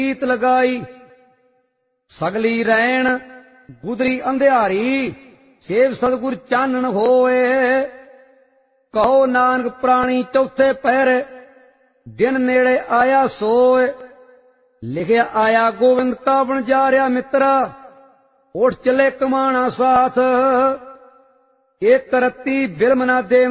ਰੀਤ ਲਗਾਈ। ਸਗਲੀ ਰੈਣ ਗੁਦਰੀ ਅੰਧਿਆਰੀ, ਸੇਵ ਸਤਿਗੁਰ ਚਾਨਣ ਹੋਏ। ਕਹੋ ਨਾਨਕ ਪ੍ਰਾਣੀ ਚੌਥੇ ਪਹਿਰੇ, ਦਿਨ ਨੇੜੇ ਆਇਆ ਸੋਏ। ਲਿਖਿਆ ਆਇਆ ਗੋਬਿੰਦ ਕਾ ਬਣ ਜਾ ਰਿਹਾ ਮਿੱਤਰਾ, ਉੱਠ ਚਲੇ ਕਮਾਣਾ ਸਾਥ। ਇੱਕ ਰਤੀ ਬਿਰਮ ਨਾ ਦੇ